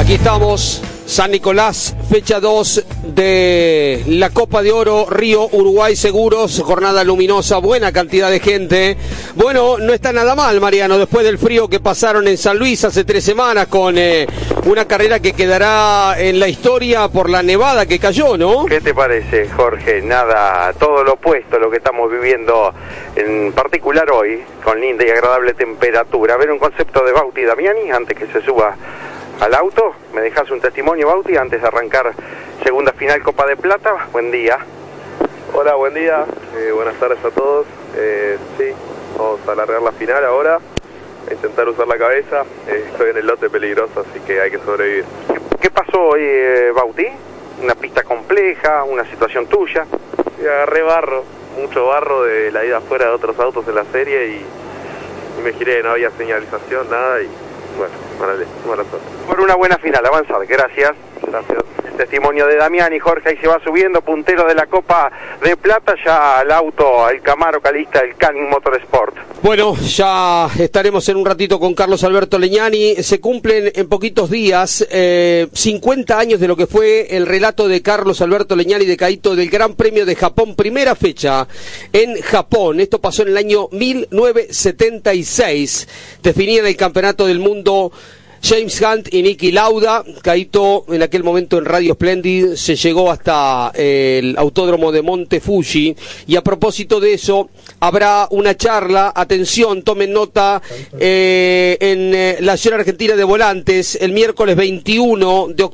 Aquí estamos, San Nicolás, fecha 2 de la Copa de Oro Río Uruguay Seguros, jornada luminosa, buena cantidad de gente. Bueno, no está nada mal, Mariano, después del frío que pasaron en San Luis hace 3 semanas con una carrera que quedará en la historia por la nevada que cayó, ¿no? ¿Qué te parece, Jorge? Nada, todo lo opuesto a lo que estamos viviendo, en particular hoy, con linda y agradable temperatura. A ver un concepto de Bauti Damiani, antes que se suba al auto. ¿Me dejas un testimonio, Bauti, antes de arrancar segunda final Copa de Plata? Buen día. Hola, buen día, buenas tardes a todos. Sí, vamos a alargar la final ahora, a intentar usar la cabeza. Estoy en el lote peligroso, así que hay que sobrevivir. ¿Qué pasó hoy, Bauti? ¿Una pista compleja, una situación tuya? Y agarré barro, mucho barro de la ida afuera de otros autos en la serie y me giré, no había señalización, nada, y bueno, mala suerte. Por una buena final, avanzar, gracias. Gracias. Testimonio de Damiani, Jorge, ahí se va subiendo, puntero de la Copa de Plata, ya al auto, al Camaro Calista, el Canning Motorsport. Bueno, ya estaremos en un ratito con Carlos Alberto Leñani. Se cumplen en poquitos días 50 años de lo que fue el relato de Carlos Alberto Leñani de Caíto del Gran Premio de Japón, primera fecha en Japón. Esto pasó en el año 1976. Definían el campeonato del mundo James Hunt y Niki Lauda. Caíto en aquel momento en Radio Splendid se llegó hasta el autódromo de Monte Fuji, y a propósito de eso habrá una charla, atención, tomen nota, en la Asociación Argentina de Volantes el miércoles 21 de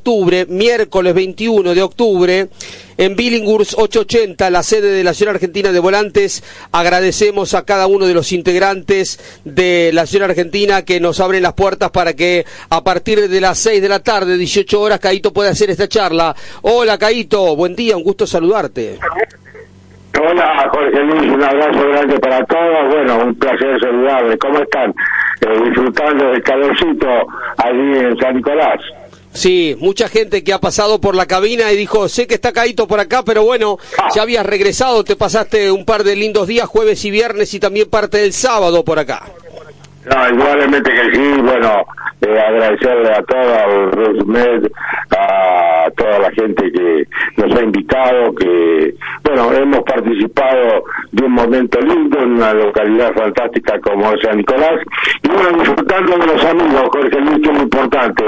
octubre, en Billinghurst 880, la sede de la Asociación Argentina de Volantes. Agradecemos a cada uno de los integrantes de la Asociación Argentina que nos abren las puertas para que a partir de las 6 de la tarde, 18 horas, Caíto puede hacer esta charla. Hola, Caíto, buen día, un gusto saludarte. Hola, Jorge Luis, un abrazo grande para todos. Bueno, un placer saludarles. ¿Cómo están? Disfrutando del calorcito allí en San Nicolás. Sí, mucha gente que ha pasado por la cabina y dijo, sé que está Caíto por acá, pero bueno, ya habías regresado, te pasaste un par de lindos días, jueves y viernes, y también parte del sábado por acá. No, igualmente que sí, bueno, agradecerle a toda Rosmed, a toda la gente que nos ha invitado, que, bueno, hemos participado de un momento lindo en una localidad fantástica como San Nicolás, y bueno, disfrutando de los amigos, Jorge Luis, que es muy importante,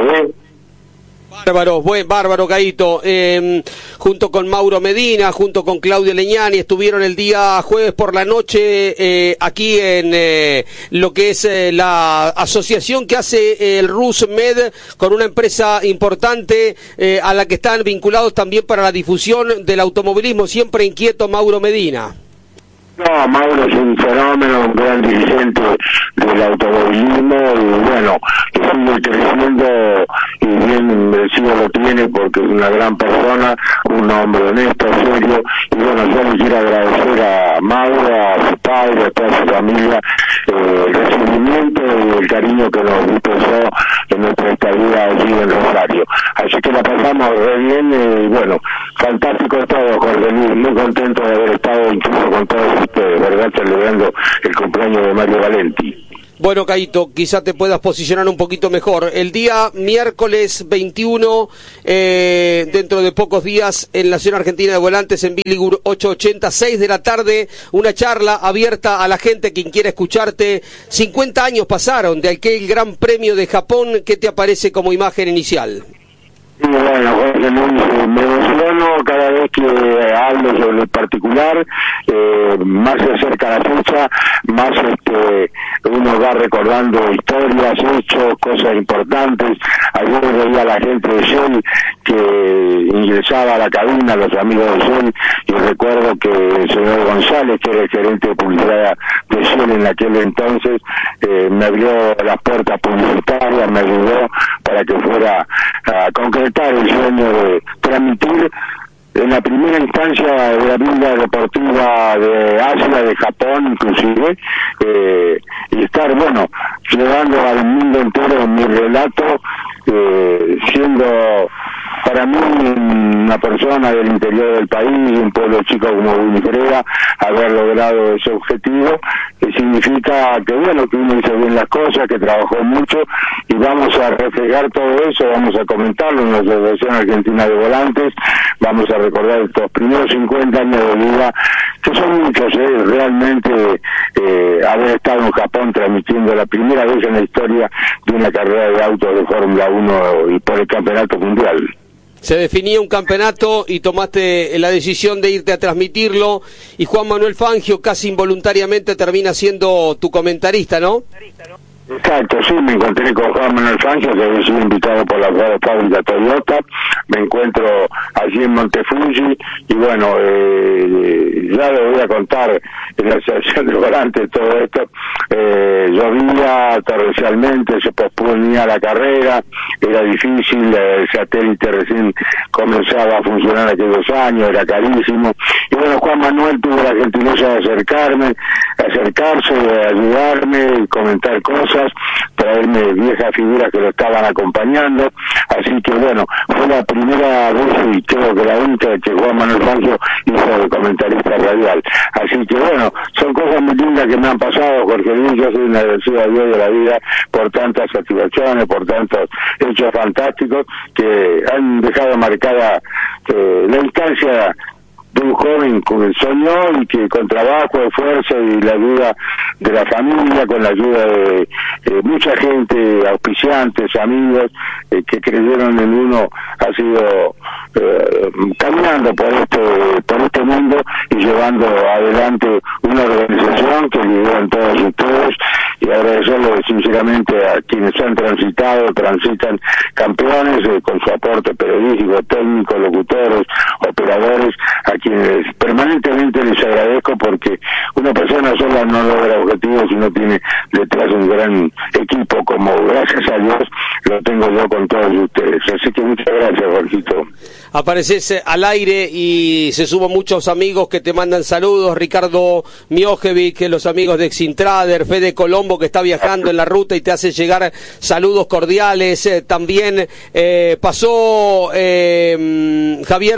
Bárbaro, Caíto, junto con Mauro Medina, junto con Claudio Leñani, estuvieron el día jueves por la noche aquí en lo que es la asociación que hace el RusMed, con una empresa importante a la que están vinculados también para la difusión del automovilismo, siempre inquieto Mauro Medina. No, Mauro es un fenómeno, un gran dirigente del automovilismo, y bueno, que sigue creciendo y bien merecido lo tiene, porque es una gran persona, un hombre honesto, serio, y bueno, yo le quiero agradecer a Mauro, a su padre, a toda su familia, el recibimiento y el cariño que nos dispuso en nuestra estadía allí en Rosario. Así que la pasamos re bien, y bueno, fantástico todo, Jorge Luis, muy contento de haber estado incluso con todos ustedes, ¿verdad?, celebrando el cumpleaños de Mario Valenti. Bueno, Caíto, quizá te puedas posicionar un poquito mejor. El día miércoles 21, dentro de pocos días, en la Asociación Argentina de Volantes, en Billinghurst 880, 6 de la tarde, una charla abierta a la gente, quien quiera escucharte. 50 años pasaron de aquel Gran Premio de Japón. ¿Qué te aparece como imagen inicial? Y bueno, Jorge Luis, me emociono cada vez que hablo sobre el particular, más se acerca la fecha, más uno va recordando historias, hechos, cosas importantes. Ayer veía a la gente de Shell que ingresaba a la cabina, los amigos de Shell, y recuerdo que el señor González, que era el gerente de publicidad de Shell en aquel entonces, me abrió las puertas publicitarias, me ayudó para que fuera a concretar el sueño de transmitir en la primera instancia de la vida deportiva de Asia, de Japón inclusive, y estar, bueno, llevando al mundo entero mi relato, siendo para mí una persona del interior del país, un pueblo chico como Winifreda, haber logrado ese objetivo, significa que bueno, que uno hizo bien las cosas, que trabajó mucho, y vamos a reflejar todo eso, vamos a comentarlo en la Asociación Argentina de Volantes, vamos a recordar estos primeros 50 años de vida, que son muchos, realmente haber estado en Japón transmitiendo la primera vez en la historia de una carrera de autos de Fórmula 1 y por el campeonato mundial. Se definía un campeonato y tomaste la decisión de irte a transmitirlo, y Juan Manuel Fangio casi involuntariamente termina siendo tu comentarista, ¿no? Exacto, sí, me encontré con Juan Manuel Fangio, que había sido invitado por la fábrica Toyota, me encuentro allí en Montefuji, y bueno, ya le voy a contar en la Asociación de Volantes todo esto. Llovía torrencialmente, se posponía la carrera, era difícil, el satélite recién comenzaba a funcionar aquellos años, era carísimo, y bueno, Juan Manuel tuvo la gentileza de acercarse, de ayudarme, comentar cosas, traerme viejas figuras que lo estaban acompañando, así que bueno, fue la primera vez y creo que la única que Juan Manuel Fangio hizo de comentarista radial, así que bueno, son cosas muy lindas que me han pasado, Jorge Luis. Yo soy un agradecido a Dios de la vida por tantas satisfacciones, por tantos hechos fantásticos que han dejado marcada la instancia de un joven que soñó y que con trabajo, esfuerzo y la ayuda de la familia, con la ayuda de mucha gente, auspiciantes, amigos, que creyeron en uno, ha sido caminando por este mundo y llevando adelante una organización que lideran todos ustedes, y agradecerle sinceramente a quienes transitan campeones, con su aporte periodístico, técnico, locutores, operadores, a quienes permanentemente les agradezco, porque una persona sola no logra objetivos si no tiene detrás un gran equipo, como gracias a Dios lo tengo yo con todos ustedes. Así que muchas gracias, Jorgito. Apareces al aire y se suman muchos amigos que te mandan saludos, Ricardo Miojevic, los amigos de Exintrader, Fede Colombo, que está viajando en la ruta y te hace llegar saludos cordiales, también pasó Javier,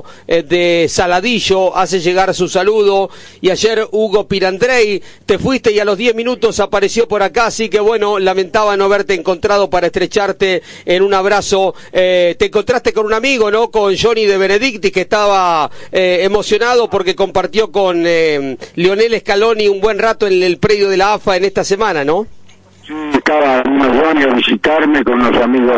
de Saladillo, hace llegar su saludo, y ayer Hugo Pirandrey, te fuiste y a los 10 minutos apareció por acá, así que bueno, lamentaba no haberte encontrado para estrecharte en un abrazo. Te encontraste con un amigo, ¿no? Con Johnny de Benedictis, que estaba emocionado porque compartió con Lionel Scaloni un buen rato en el predio de la AFA en esta semana, ¿no? Sí, estaba Johnny a visitarme con unos amigos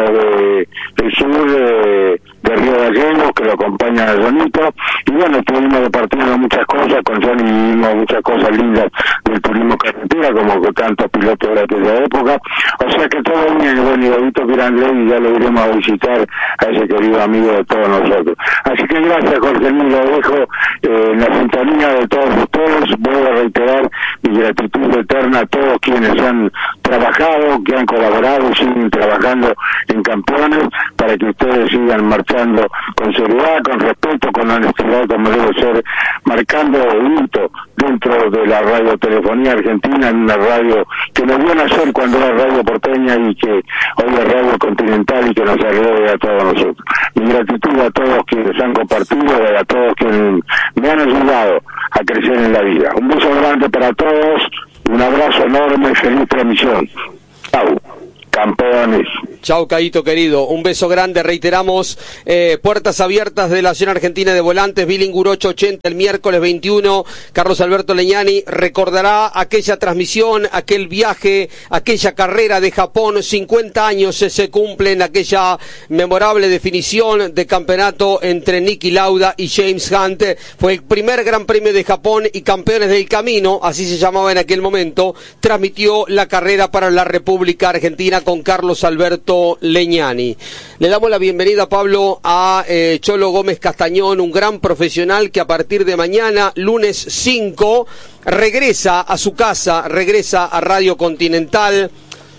del sur de Río Gallegos que lo acompañan a Jonito, y bueno, estuvimos repartiendo muchas cosas, con Johnny vivimos muchas cosas lindas del turismo carretera, como con tantos pilotos de aquella época, o sea que todo bien, bueno, y Davidito Pirandrey, y ya lo iremos a visitar a ese querido amigo de todos nosotros. Así que gracias, Jorge Luis, lo dejo en la sintonía de todos ustedes. Voy a reiterar mi gratitud eterna a todos quienes han trabajado, que han colaborado y siguen trabajando en Campeones, para que ustedes sigan marchando con seriedad, con respeto, con honestidad, como debe ser, marcando un hito dentro de la radiotelefonía argentina, en una radio que nos vio nacer cuando era Radio Porteña y que hoy es Radio Continental y que nos agrede a todos nosotros. Mi gratitud a todos quienes han compartido y a todos quienes me han ayudado a crecer en la vida. Un beso grande para todos, un abrazo enorme, feliz transmisión. Chau, campeones. Chau, Caíto querido, un beso grande, reiteramos, puertas abiertas de la Asociación Argentina de Volantes, Billingur 880 el miércoles 21, Carlos Alberto Legnani recordará aquella transmisión, aquel viaje, aquella carrera de Japón, 50 años se cumplen, aquella memorable definición de campeonato entre Niki Lauda y James Hunt, fue el primer Gran Premio de Japón y Campeones del Camino, así se llamaba en aquel momento, transmitió la carrera para la República Argentina con Carlos Alberto Legnani. Le damos la bienvenida, Pablo, a Cholo Gómez Castañón, un gran profesional que a partir de mañana, lunes 5, regresa a su casa, regresa a Radio Continental.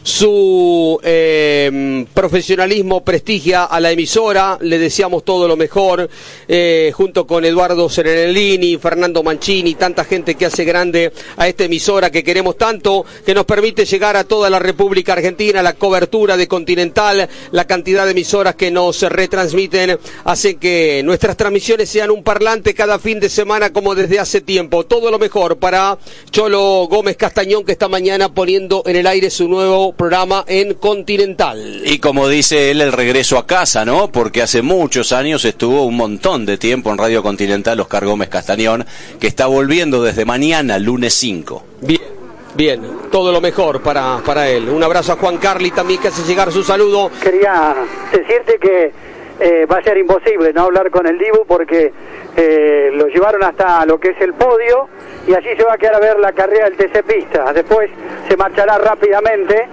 su profesionalismo prestigia a la emisora, le deseamos todo lo mejor, junto con Eduardo Serenellini, Fernando Mancini, tanta gente que hace grande a esta emisora que queremos tanto, que nos permite llegar a toda la República Argentina, la cobertura de Continental, la cantidad de emisoras que nos retransmiten, hace que nuestras transmisiones sean un parlante cada fin de semana como desde hace tiempo. Todo lo mejor para Cholo Gómez Castañón, que esta mañana poniendo en el aire su nuevo programa en Continental. Y como dice él, el regreso a casa, ¿no? Porque hace muchos años estuvo un montón de tiempo en Radio Continental Oscar Gómez Castañón, que está volviendo desde mañana, lunes 5. Bien, todo lo mejor para él. Un abrazo a Juan Carli también, que hace llegar su saludo. Quería decirte que va a ser imposible no hablar con el Dibu, porque lo llevaron hasta lo que es el podio y allí se va a quedar a ver la carrera del TC Pista. Después se marchará rápidamente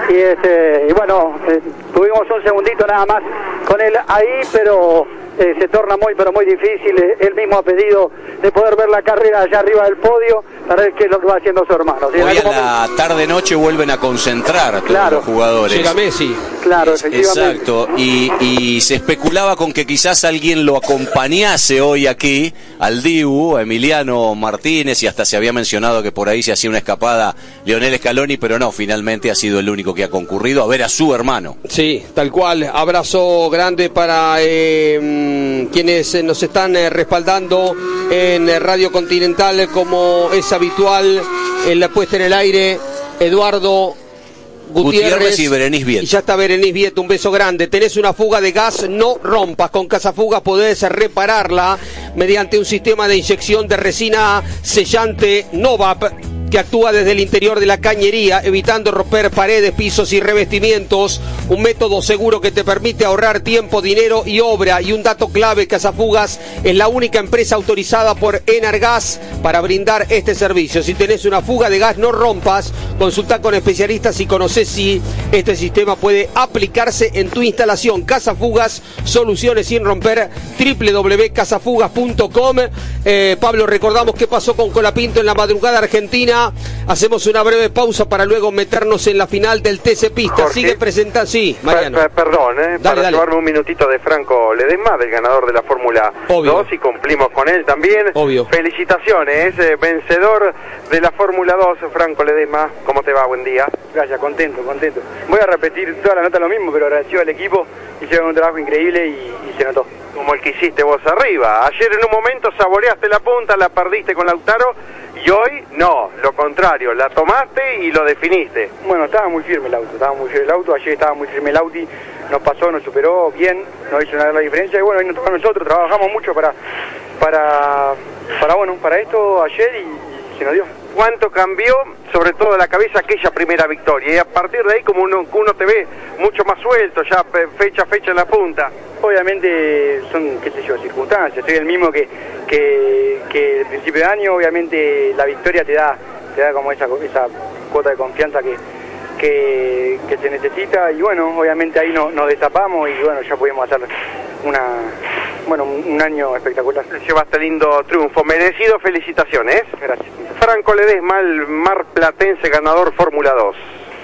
y bueno, tuvimos un segundito nada más con él ahí, pero se torna muy difícil. Él mismo ha pedido de poder ver la carrera allá arriba del podio para ver qué es lo que va haciendo su hermano. Hoy a la tarde-noche vuelven a concentrar todos los jugadores. Llega Messi. Claro, efectivamente. Exacto, y se especulaba con que quizás alguien lo acompañase hoy aquí, al Dibu, a Emiliano Martínez, y hasta se había mencionado que por ahí se hacía una escapada Lionel Scaloni, pero no, finalmente ha sido el único que ha concurrido a ver a su hermano. Sí, tal cual. Abrazo grande para quienes nos están respaldando en Radio Continental, como es habitual en la puesta en el aire. Eduardo Gutiérrez y Berenice Viet. Y ya está Berenice Viet, un beso grande. Tenés una fuga de gas, no rompas. Con Casafugas podés repararla mediante un sistema de inyección de resina sellante Novap, que actúa desde el interior de la cañería, evitando romper paredes, pisos y revestimientos. Un método seguro que te permite ahorrar tiempo, dinero y obra. Y un dato clave: Casafugas es la única empresa autorizada por Enargas para brindar este servicio. Si tenés una fuga de gas, no rompas. Consulta con especialistas y conocés si este sistema puede aplicarse en tu instalación. Casafugas, soluciones sin romper. www.casafugas.com. Pablo, recordamos qué pasó con Colapinto en la madrugada argentina. Hacemos una breve pausa para luego meternos en la final del TC Pista. Jorge, sigue presentando, sí, Mariano. Perdón, para llevarme un minutito de Franco Ledesma, del ganador de la Fórmula 2, y cumplimos con él también. Obvio. Felicitaciones, vencedor de la Fórmula 2, Franco Ledesma. ¿Cómo te va? Buen día. Gracias, contento. Voy a repetir toda la nota lo mismo, pero agradecido al equipo, hicieron un trabajo increíble y se notó. Como el que hiciste vos arriba. Ayer en un momento saboreaste la punta, la perdiste con Lautaro, y hoy no, lo contrario, la tomaste y lo definiste. Bueno, estaba muy firme el auto, ayer estaba muy firme el Audi, nos pasó, nos superó bien, nos hizo una gran diferencia, y bueno, hoy nos toca a nosotros, trabajamos mucho para esto ayer y se nos dio. ¿Cuánto cambió, sobre todo la cabeza, aquella primera victoria? Y a partir de ahí, como uno te ve mucho más suelto, ya fecha en la punta. Obviamente son, circunstancias. Soy el mismo que el principio de año. Obviamente la victoria te da como esa cuota de confianza que se necesita. Y bueno, obviamente ahí nos destapamos y bueno, ya pudimos hacer un año espectacular. Llevaste lindo triunfo, merecido, felicitaciones. Gracias. Franco Ledesma, el marplatense ganador Fórmula 2.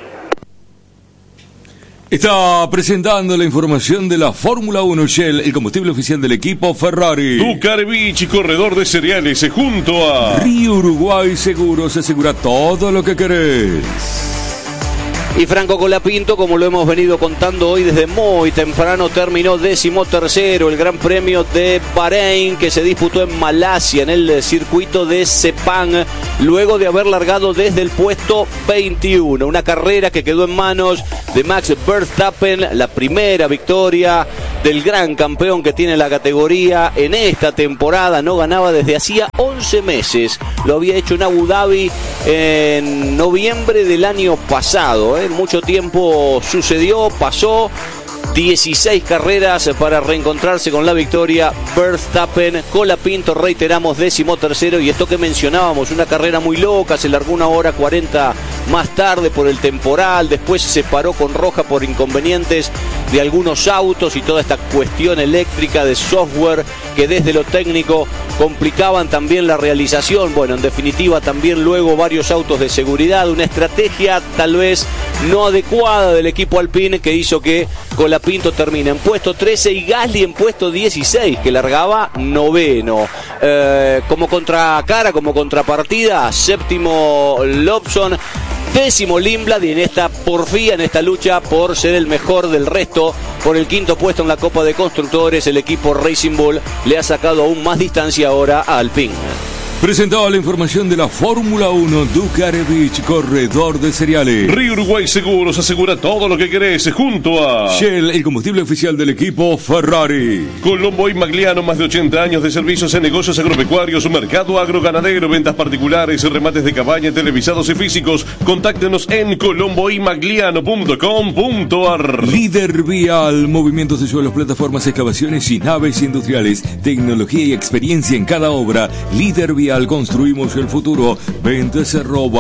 Está presentando la información de la Fórmula 1 Shell, el combustible oficial del equipo Ferrari. Ducarbich, corredor de cereales, junto a Río Uruguay Seguros, asegura todo lo que querés. Y Franco Colapinto, como lo hemos venido contando hoy desde muy temprano, terminó 13º el Gran Premio de Bahrein, que se disputó en Malasia, en el circuito de Sepang, luego de haber largado desde el puesto 21. Una carrera que quedó en manos de Max Verstappen, la primera victoria del gran campeón que tiene la categoría en esta temporada. No ganaba desde hacía 11 meses. Lo había hecho en Abu Dhabi en noviembre del año pasado. Mucho tiempo pasó 16 carreras para reencontrarse con la victoria. Verstappen, Colapinto, reiteramos, 13º, y esto que mencionábamos, una carrera muy loca, se largó 1 hora 40 más tarde por el temporal, después se paró con roja por inconvenientes de algunos autos y toda esta cuestión eléctrica de software que desde lo técnico complicaban también la realización. Bueno, en definitiva también luego varios autos de seguridad, una estrategia tal vez no adecuada del equipo Alpine que hizo que Colapinto termine en puesto 13 y Gasly en puesto 16, que largaba noveno. Como contracara, como contrapartida, séptimo Lobson, décimo Lindblad, y en esta porfía, en esta lucha por ser el mejor del resto, por el quinto puesto en la Copa de Constructores, el equipo Racing Bull le ha sacado aún más distancia ahora a Alpine. Presentaba la información de la Fórmula 1 Ducarevich, corredor de cereales. Río Uruguay Seguros asegura todo lo que querés junto a Shell, el combustible oficial del equipo Ferrari. Colombo y Magliano, más de 80 años de servicios en negocios agropecuarios, mercado agroganadero, ventas particulares, remates de cabaña, televisados y físicos. Contáctenos en colomboymagliano.com.ar. Líder Vial, movimientos de suelos, plataformas, excavaciones y naves industriales. Tecnología y experiencia en cada obra. Líder Vial, construimos el futuro. Ventas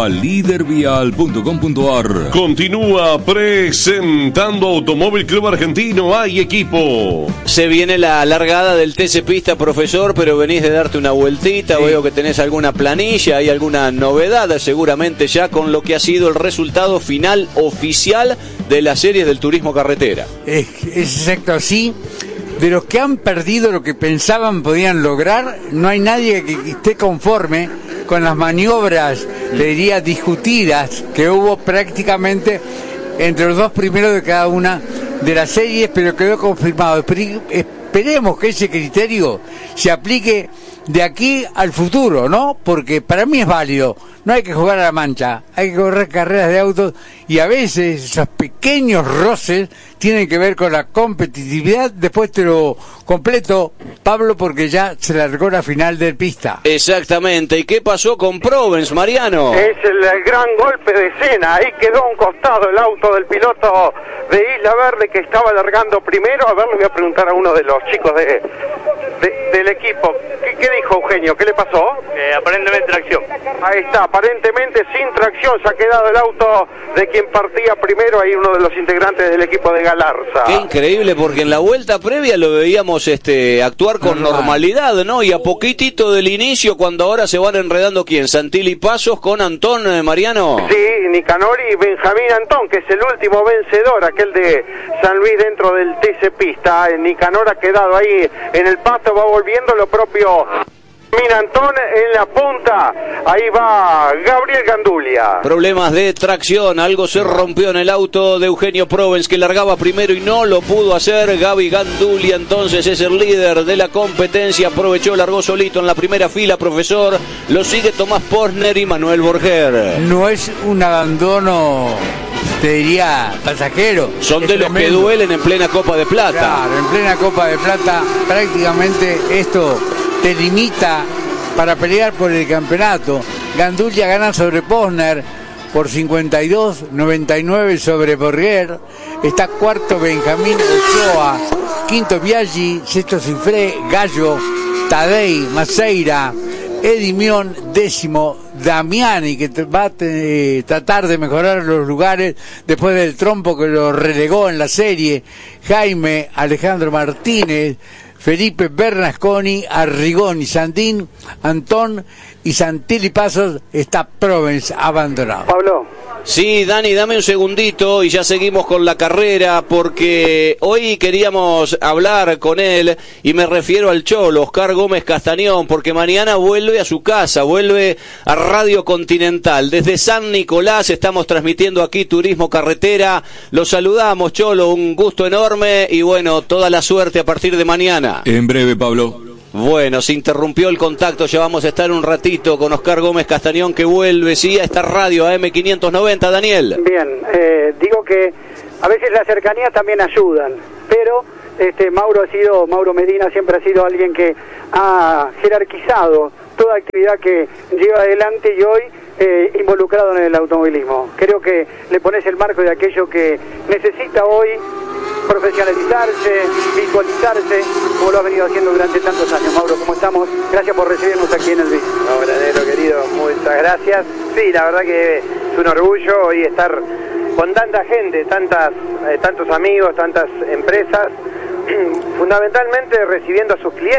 @lidervial.com.ar. Continúa presentando Automóvil Club Argentino. Hay equipo. Se viene la largada del TC Pista, profesor, pero venís de darte una vueltita. Sí. Veo que tenés alguna planilla, hay alguna novedad seguramente ya con lo que ha sido el resultado final oficial de las series del turismo carretera. Es exacto así. De los que han perdido lo que pensaban podían lograr, no hay nadie que esté conforme con las maniobras, te diría, discutidas que hubo prácticamente entre los dos primeros de cada una de las series, pero quedó confirmado. Esperemos que ese criterio se aplique de aquí al futuro, ¿no? Porque para mí es válido. No hay que jugar a la mancha, hay que correr carreras de autos y a veces esos pequeños roces tienen que ver con la competitividad. Después te lo completo, Pablo, porque ya se largó la final del pista. Exactamente. ¿Y qué pasó con Provence, Mariano? Es el gran golpe de escena. Ahí quedó a un costado el auto del piloto de Isla Verde que estaba largando primero. A ver, le voy a preguntar a uno de los chicos del equipo. ¿Qué dijo Eugenio? ¿Qué le pasó? Aparentemente tracción. Ahí está, aparentemente sin tracción se ha quedado el auto de quien partía primero. Ahí uno de los integrantes del equipo de Galarza. Qué increíble, porque en la vuelta previa lo veíamos actuar con normalidad, ¿no? Y a poquitito del inicio, cuando ahora se van enredando, ¿quién? Santilli Pasos con Antón, Mariano. Sí, Nicanor y Benjamín Antón, que es el último vencedor, aquel de San Luis dentro del TC Pista. Nicanor ha quedado ahí en el pasto, va volviendo lo propio. Minantón en la punta, ahí va Gabriel Gandulia. Problemas de tracción, algo se rompió en el auto de Eugenio Provence, que largaba primero y no lo pudo hacer. Gaby Gandulia entonces es el líder de la competencia, aprovechó, largó solito en la primera fila, profesor. Lo sigue Tomás Posner y Manuel Borger. No es un abandono, te diría, pasajero. Son de los que duelen en plena Copa de Plata. Claro, en plena Copa de Plata prácticamente esto te limita para pelear por el campeonato. Gandulia gana sobre Posner por 52-99 sobre Borger. Está cuarto Benjamín Ochoa, quinto Biaggi, sexto Cifré, Gallo, Tadei, Maceira, Edimión, décimo Damiani, que va a tratar de mejorar los lugares después del trompo que lo relegó en la serie. Jaime, Alejandro Martínez, Felipe Bernasconi, Arrigoni, Sandín, Antón y Santilli Pasos. Está Provence abandonado. Pablo. Sí, Dani, dame un segundito y ya seguimos con la carrera, porque hoy queríamos hablar con él y me refiero al Cholo, Oscar Gómez Castañón, porque mañana vuelve a su casa, vuelve a Radio Continental. Desde San Nicolás estamos transmitiendo aquí Turismo Carretera. Los saludamos, Cholo, un gusto enorme y bueno, toda la suerte a partir de mañana. En breve, Pablo. Bueno, se interrumpió el contacto, ya vamos a estar un ratito con Oscar Gómez Castañón, que vuelve, sí, a esta radio AM590, Daniel. Bien, digo que a veces la cercanía también ayudan, pero Mauro Medina siempre ha sido alguien que ha jerarquizado toda actividad que lleva adelante y hoy involucrado en el automovilismo. Creo que le pones el marco de aquello que necesita hoy profesionalizarse, visualizarse, como lo ha venido haciendo durante tantos años. Mauro, ¿cómo estamos? Gracias por recibirnos aquí en el BIS. No, granero querido, muchas gracias. Sí, la verdad que un orgullo hoy estar con tanta gente, tantos amigos, tantas empresas, fundamentalmente recibiendo a sus clientes.